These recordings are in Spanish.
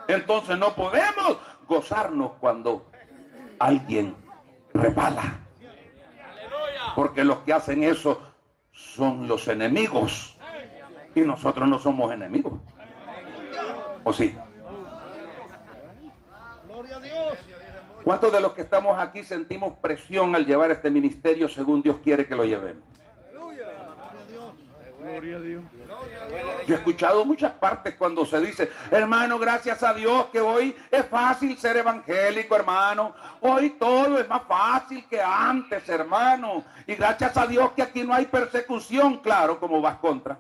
Entonces no podemos gozarnos cuando alguien resbala, porque los que hacen eso son los enemigos y nosotros no somos enemigos. ¿O sí? ¿Cuántos de los que estamos aquí sentimos presión al llevar este ministerio según Dios quiere que lo llevemos? Gloria a Dios. Yo he escuchado muchas partes cuando se dice, hermano, gracias a Dios que hoy es fácil ser evangélico, hermano. Hoy todo es más fácil que antes, hermano. Y gracias a Dios que aquí no hay persecución. Claro, como vas contra.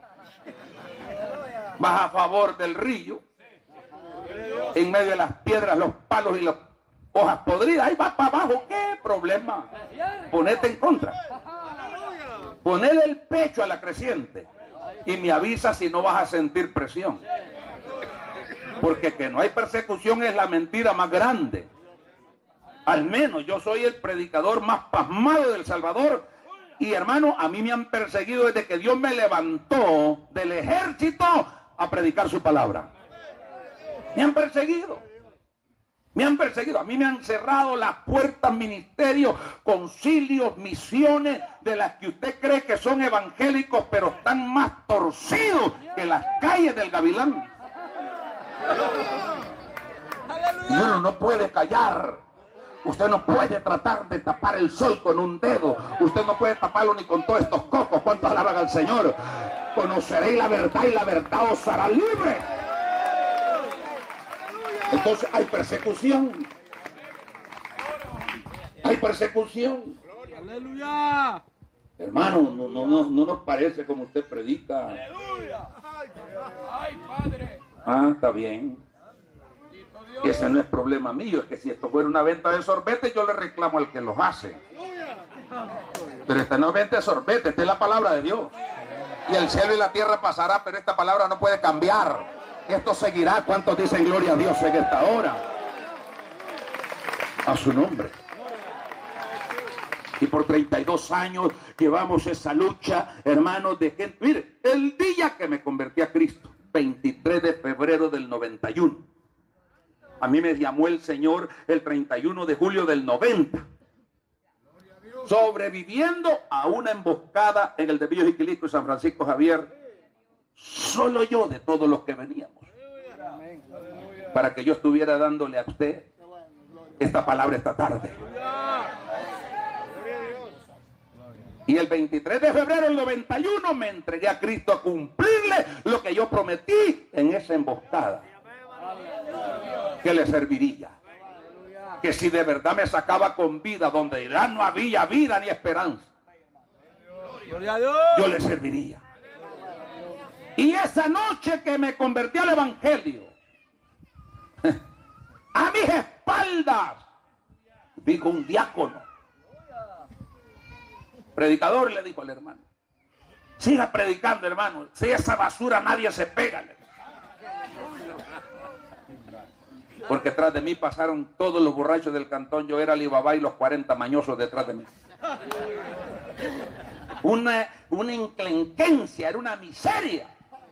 Vas a favor del río. En medio de las piedras, los palos y las hojas podridas. Ahí vas para abajo. ¿Qué problema? Ponete en contra. Ponele el pecho a la creciente y me avisa si no vas a sentir presión. Porque que no hay persecución es la mentira más grande. Al menos yo soy el predicador más pasmado del Salvador. Y hermano, a mí me han perseguido desde que Dios me levantó del ejército a predicar su palabra. Me han perseguido. Me han perseguido, a mí me han cerrado las puertas, ministerios, concilios, misiones, de las que usted cree que son evangélicos, pero están más torcidos que las calles del Gavilán. Y uno no puede callar. Usted no puede tratar de tapar el sol con un dedo. Usted no puede taparlo ni con todos estos cocos. ¿Cuánto alaban al Señor? Conoceréis la verdad y la verdad os hará libre. Entonces hay persecución. Hay persecución. Aleluya. Hermano, no nos parece como usted predica. Aleluya. Ay, Padre. Ah, está bien. Ese no es problema mío. Es que si esto fuera una venta de sorbetes, yo le reclamo al que los hace. Pero esta no es venta de sorbetes, esta es la palabra de Dios. Y el cielo y la tierra pasará, pero esta palabra no puede cambiar. Esto seguirá. ¿Cuántos dicen gloria a Dios en esta hora? A su nombre. Y por 32 años llevamos esa lucha, hermanos, de gente. Mire, el día que me convertí a Cristo, 23 de febrero del 91. A mí me llamó el Señor el 31 de julio del 90. Sobreviviendo a una emboscada en el Desvío Jiquilisco y San Francisco Javier. Solo yo de todos los que veníamos. Para que yo estuviera dándole a usted esta palabra esta tarde. Y el 23 de febrero del 91 me entregué a Cristo a cumplirle lo que yo prometí en esa emboscada. Que le serviría. Que si de verdad me sacaba con vida, donde ya no había vida ni esperanza, yo le serviría. Y esa noche que me convertí al evangelio, a mis espaldas, dijo un diácono. Predicador, le dijo al hermano, siga predicando, hermano, si esa basura nadie se pega. Porque detrás de mí pasaron todos los borrachos del cantón. Yo era Alibaba y los 40 mañosos detrás de mí. Una inclenquencia, era una miseria.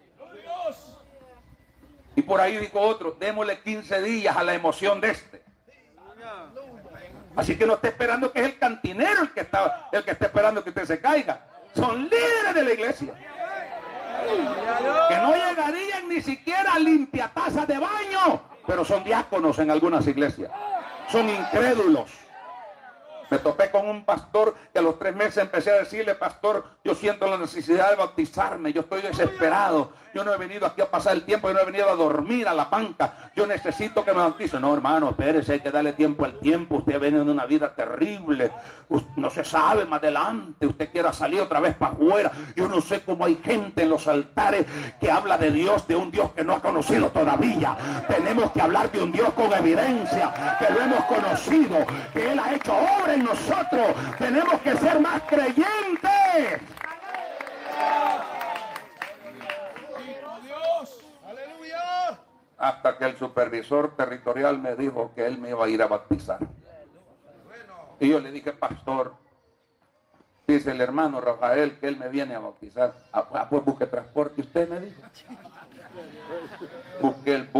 Y por ahí dijo otro, démosle 15 días a la emoción de este. Así que no esté esperando que es el cantinero el que está esperando que usted se caiga. Son líderes de la iglesia. Que no llegarían ni siquiera a limpiatazas de baño, pero son diáconos en algunas iglesias. Son incrédulos. Me topé con un pastor que a los 3 meses empecé a decirle, pastor, yo siento la necesidad de bautizarme, yo estoy desesperado, yo no he venido aquí a pasar el tiempo, yo no he venido a dormir a la banca, yo necesito que me bautice. No, hermano, espérese, hay que darle tiempo al tiempo, usted viene de una vida terrible, no se sabe más adelante, usted quiera salir otra vez para afuera. Yo no sé cómo hay gente en los altares que habla de Dios, de un Dios que no ha conocido todavía. Tenemos que hablar de un Dios con evidencia, que lo hemos conocido, que Él ha hecho obra en nosotros. Tenemos que ser más creyentes. Hasta que el supervisor territorial me dijo que él me iba a ir a bautizar. Y yo le dije, pastor, dice el hermano Rafael que él me viene a bautizar. Pues busque transporte, usted me dijo. Busqué el